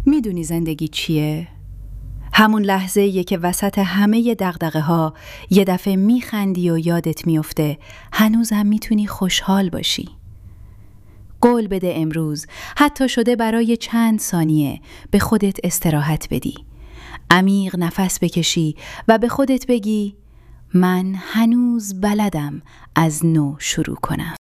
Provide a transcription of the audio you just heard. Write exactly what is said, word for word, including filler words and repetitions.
میدونی زندگی چیه؟ همون لحظه یه که وسط همه دغدغه ها یه دفعه میخندی و یادت میفته هنوزم میتونی خوشحال باشی. قول بده امروز حتی شده برای چند ثانیه به خودت استراحت بدی. عمیق نفس بکشی و به خودت بگی من هنوز بلدم از نو شروع کنم.